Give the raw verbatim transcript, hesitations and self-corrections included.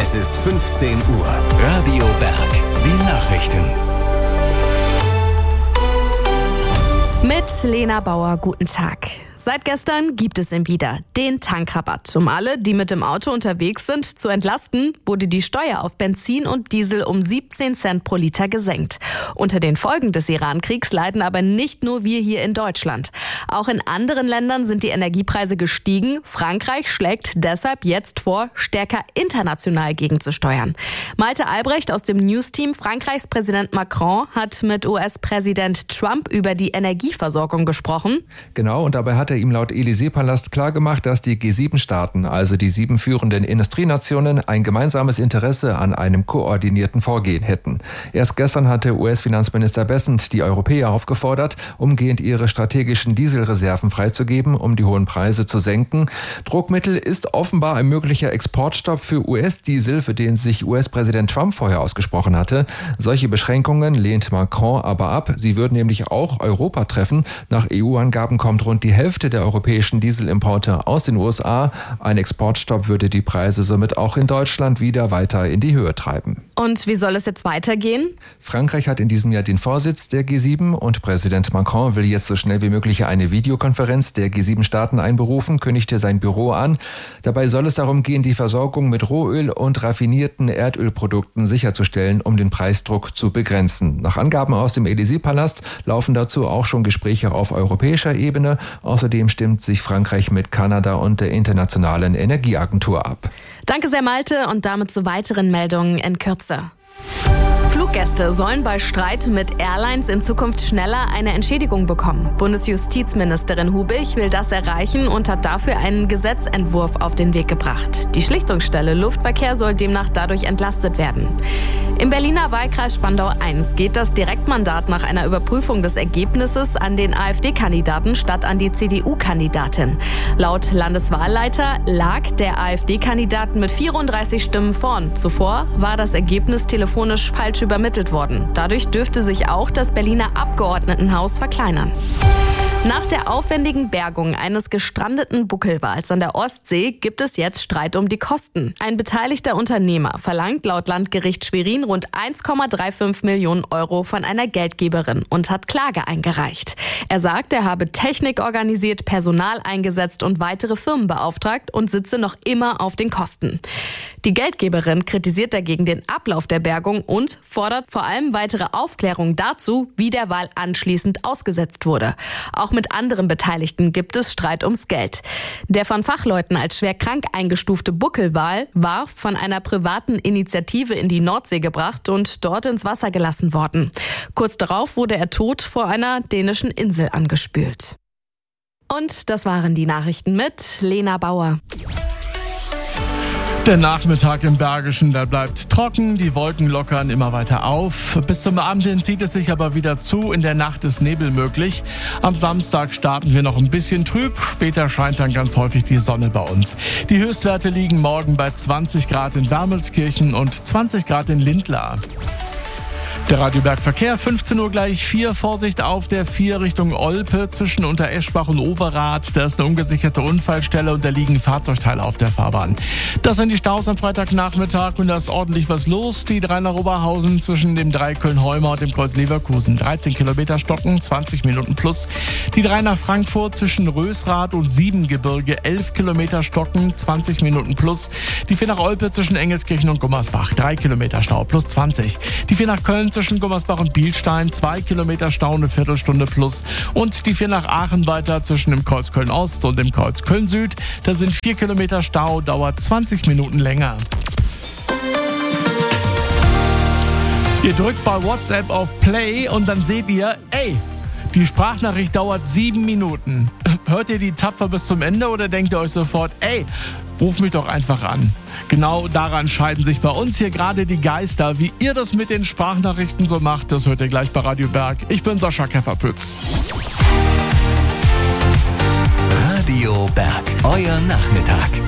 Es ist fünfzehn Uhr. Radio Berg. Die Nachrichten. Mit Lena Bauer, guten Tag. Seit gestern gibt es ihn wieder, den Tankrabatt. Um alle, die mit dem Auto unterwegs sind, zu entlasten, wurde die Steuer auf Benzin und Diesel um siebzehn Cent pro Liter gesenkt. Unter den Folgen des Iran-Kriegs leiden aber nicht nur wir hier in Deutschland. Auch in anderen Ländern sind die Energiepreise gestiegen. Frankreich schlägt deshalb jetzt vor, stärker international gegenzusteuern. Malte Albrecht aus dem News-Team. Frankreichs Präsident Macron hat mit U S-Präsident Trump über die Energieversorgung gesprochen. Genau, und dabei hat er ihm laut Élysée-Palast klargemacht, dass die G sieben Staaten, also die sieben führenden Industrienationen, ein gemeinsames Interesse an einem koordinierten Vorgehen hätten. Erst gestern hatte U S-Finanzminister Bessent die Europäer aufgefordert, umgehend ihre strategischen Dieselreserven freizugeben, um die hohen Preise zu senken. Druckmittel ist offenbar ein möglicher Exportstopp für U S-Diesel, für den sich U S-Präsident Trump vorher ausgesprochen hatte. Solche Beschränkungen lehnt Macron aber ab. Sie würden nämlich auch Europa treffen. Nach E U-Angaben kommt rund die Hälfte der europäischen Dieselimporte aus den U S A. Ein Exportstopp würde die Preise somit auch in Deutschland wieder weiter in die Höhe treiben. Und wie soll es jetzt weitergehen? Frankreich hat in diesem Jahr den Vorsitz der G sieben und Präsident Macron will jetzt so schnell wie möglich eine Videokonferenz der G sieben Staaten einberufen, kündigte sein Büro an. Dabei soll es darum gehen, die Versorgung mit Rohöl und raffinierten Erdölprodukten sicherzustellen, um den Preisdruck zu begrenzen. Nach Angaben aus dem Élysée-Palast laufen dazu auch schon Gespräche auf europäischer Ebene. Außerdem stimmt sich Frankreich mit Kanada und der Internationalen Energieagentur ab. Danke sehr, Malte, und damit zu weiteren Meldungen in Kürze. Fluggäste sollen bei Streit mit Airlines in Zukunft schneller eine Entschädigung bekommen. Bundesjustizministerin Hubich will das erreichen und hat dafür einen Gesetzentwurf auf den Weg gebracht. Die Schlichtungsstelle Luftverkehr soll demnach dadurch entlastet werden. Im Berliner Wahlkreis Spandau eins geht das Direktmandat nach einer Überprüfung des Ergebnisses an den AfD-Kandidaten statt an die C D U-Kandidatin. Laut Landeswahlleiter lag der AfD-Kandidat mit vierunddreißig Stimmen vorn. Zuvor war das Ergebnis telefonisch falsch übermittelt worden. Dadurch dürfte sich auch das Berliner Abgeordnetenhaus verkleinern. Nach der aufwendigen Bergung eines gestrandeten Buckelwals an der Ostsee gibt es jetzt Streit um die Kosten. Ein beteiligter Unternehmer verlangt laut Landgericht Schwerin rund eins Komma fünfunddreißig Millionen Euro von einer Geldgeberin und hat Klage eingereicht. Er sagt, er habe Technik organisiert, Personal eingesetzt und weitere Firmen beauftragt und sitze noch immer auf den Kosten. Die Geldgeberin kritisiert dagegen den Ablauf der Bergung und fordert vor allem weitere Aufklärung dazu, wie der Wal anschließend ausgesetzt wurde. Auch mit anderen Beteiligten gibt es Streit ums Geld. Der von Fachleuten als schwer krank eingestufte Buckelwal war von einer privaten Initiative in die Nordsee gebracht und dort ins Wasser gelassen worden. Kurz darauf wurde er tot vor einer dänischen Insel angespült. Und das waren die Nachrichten mit Lena Bauer. Der Nachmittag im Bergischen, der bleibt trocken, die Wolken lockern immer weiter auf. Bis zum Abend hin zieht es sich aber wieder zu, in der Nacht ist Nebel möglich. Am Samstag starten wir noch ein bisschen trüb, später scheint dann ganz häufig die Sonne bei uns. Die Höchstwerte liegen morgen bei zwanzig Grad in Wermelskirchen und zwanzig Grad in Lindlar. Der Radio Berg Verkehr, fünfzehn Uhr gleich vier. Vorsicht auf der vier Richtung Olpe zwischen Untereschbach und Overath. Da ist eine ungesicherte Unfallstelle und da liegen Fahrzeugteile auf der Fahrbahn. Das sind die Staus am Freitagnachmittag und da ist ordentlich was los. Die drei nach Oberhausen zwischen dem drei Köln-Heuma und dem Kreuz Leverkusen. dreizehn Kilometer Stocken, zwanzig Minuten plus. Die drei nach Frankfurt zwischen Rösrath und Siebengebirge, elf Kilometer Stocken, zwanzig Minuten plus. Die vier nach Olpe zwischen Engelskirchen und Gummersbach, drei Kilometer Stau plus zwanzig. Die vier nach Köln zwischen Gummersbach und Bielstein, zwei Kilometer Stau, eine Viertelstunde plus. Und die vier nach Aachen weiter zwischen dem Kreuz Köln-Ost und dem Kreuz Köln-Süd. Da sind vier Kilometer Stau, dauert zwanzig Minuten länger. Ihr drückt bei WhatsApp auf Play und dann seht ihr, ey, die Sprachnachricht dauert sieben Minuten. Hört ihr die tapfer bis zum Ende oder denkt ihr euch sofort, ey, ruf mich doch einfach an? Genau daran scheiden sich bei uns hier gerade die Geister. Wie ihr das mit den Sprachnachrichten so macht, das hört ihr gleich bei Radio Berg. Ich bin Sascha Käferpütz. Radio Berg, euer Nachmittag.